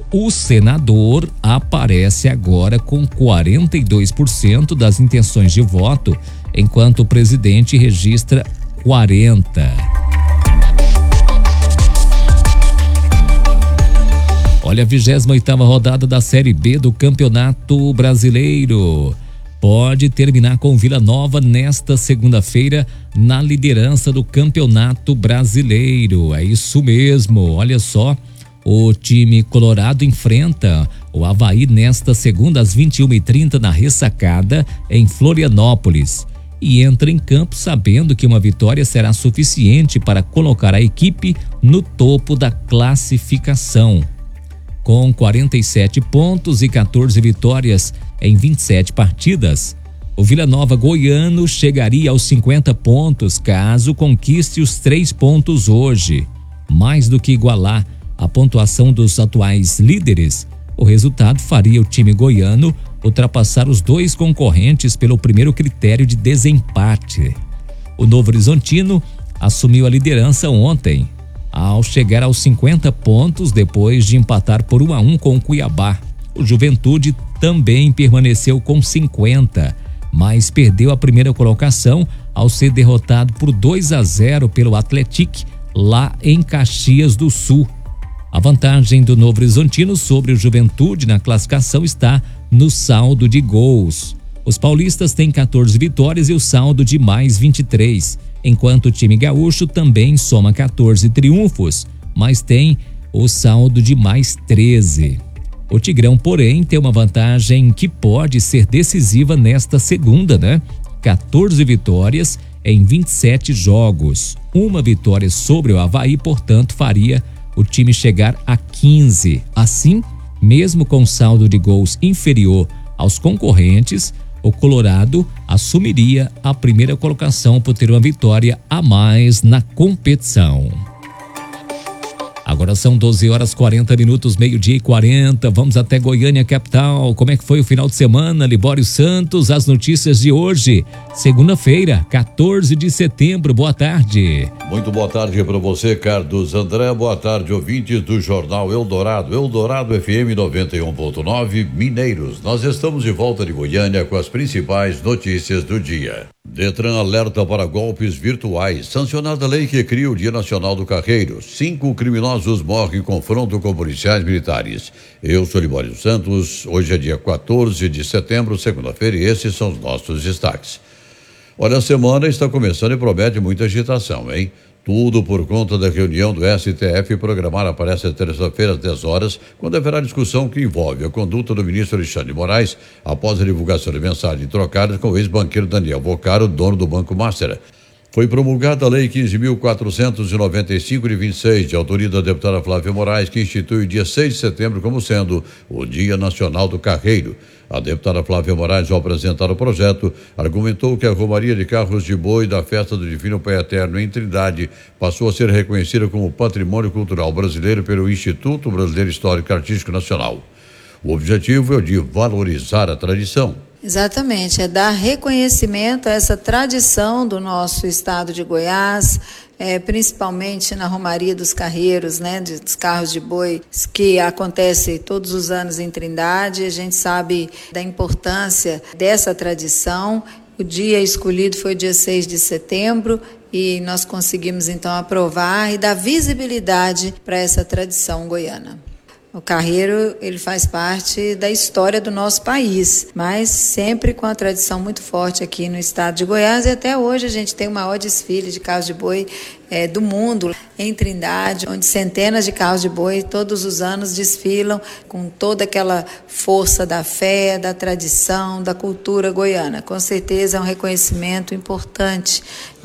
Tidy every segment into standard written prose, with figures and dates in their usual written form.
O senador aparece agora com 42% das intenções de voto, enquanto o presidente registra 40%. Olha, a 28ª rodada da Série B do Campeonato Brasileiro pode terminar com Vila Nova nesta segunda-feira na liderança do Campeonato Brasileiro. É isso mesmo, olha só. O time colorado enfrenta o Avaí nesta segunda às 21h30 na Ressacada, em Florianópolis. E entra em campo sabendo que uma vitória será suficiente para colocar a equipe no topo da classificação. Com 47 pontos e 14 vitórias em 27 partidas, o Vila Nova goiano chegaria aos 50 pontos caso conquiste os 3 pontos hoje. Mais do que igualar a pontuação dos atuais líderes, o resultado faria o time goiano ultrapassar os 2 concorrentes pelo primeiro critério de desempate. O Novo Horizontino assumiu a liderança ontem, ao chegar aos 50 pontos depois de empatar por 1-1 com o Cuiabá. O Juventude também permaneceu com 50, mas perdeu a primeira colocação ao ser derrotado por 2-0 pelo Atlético lá em Caxias do Sul. A vantagem do Novo Horizontino sobre o Juventude na classificação está no saldo de gols. Os paulistas têm 14 vitórias e o saldo de mais 23, enquanto o time gaúcho também soma 14 triunfos, mas tem o saldo de mais 13. O Tigrão, porém, tem uma vantagem que pode ser decisiva nesta segunda, 14 vitórias em 27 jogos. Uma vitória sobre o Avaí, portanto, faria o time chegar a 15. Assim, mesmo com saldo de gols inferior aos concorrentes, o Colorado assumiria a primeira colocação por ter uma vitória a mais na competição. Agora são 12h40, meio-dia e 40. Vamos até Goiânia, capital. Como é que foi o final de semana? Libório Santos, as notícias de hoje. Segunda-feira, 14 de setembro. Boa tarde. Muito boa tarde para você, Carlos André. Boa tarde, ouvintes do Jornal Eldorado. Eldorado FM 91.9, Mineiros. Nós estamos de volta de Goiânia com as principais notícias do dia. Detran alerta para golpes virtuais. Sancionada a lei que cria o Dia Nacional do Carreiro. 5 criminosos morrem em confronto com policiais militares. Eu sou Libório Santos. Hoje é dia 14 de setembro, segunda-feira, e esses são os nossos destaques. Olha, a semana está começando e promete muita agitação, hein? Tudo por conta da reunião do STF programada para esta terça-feira às 10 horas, quando haverá discussão que envolve a conduta do ministro Alexandre de Moraes após a divulgação de mensagens trocadas com o ex-banqueiro Daniel Boccaro, dono do Banco Master. Foi promulgada a Lei 15.495 de 26, de autoria da deputada Flávia Moraes, que institui o dia 6 de setembro como sendo o Dia Nacional do Carreiro. A deputada Flávia Moraes, ao apresentar o projeto, argumentou que a romaria de carros de boi da Festa do Divino Pai Eterno em Trindade passou a ser reconhecida como Patrimônio Cultural Brasileiro pelo Instituto Brasileiro Histórico e Artístico Nacional. O objetivo é o de valorizar a tradição. Exatamente, é dar reconhecimento a essa tradição do nosso estado de Goiás, principalmente na Romaria dos Carreiros, dos carros de boi, que acontece todos os anos em Trindade. A gente sabe da importância dessa tradição. O dia escolhido foi o dia 6 de setembro e nós conseguimos então aprovar e dar visibilidade para essa tradição goiana. O carreiro, ele faz parte da história do nosso país, mas sempre com a tradição muito forte aqui no estado de Goiás, e até hoje a gente tem o maior desfile de carros de boi do mundo em Trindade, onde centenas de carros de boi todos os anos desfilam com toda aquela força da fé, da tradição, da cultura goiana. Com certeza é um reconhecimento importante,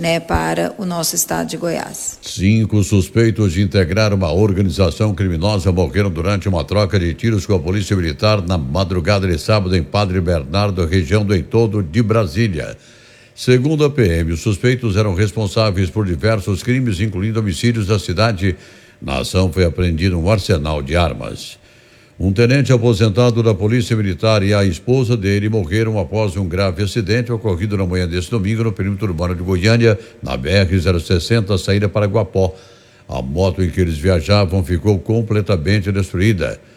para o nosso estado de Goiás. 5 suspeitos de integrar uma organização criminosa morreram durante uma troca de tiros com a Polícia Militar na madrugada de sábado em Padre Bernardo, região do entorno de Brasília. Segundo a PM, os suspeitos eram responsáveis por diversos crimes, incluindo homicídios da cidade. Na ação foi apreendido um arsenal de armas. Um tenente aposentado da Polícia Militar e a esposa dele morreram após um grave acidente ocorrido na manhã deste domingo no perímetro urbano de Goiânia, na BR-060, saída para Guapó. A moto em que eles viajavam ficou completamente destruída.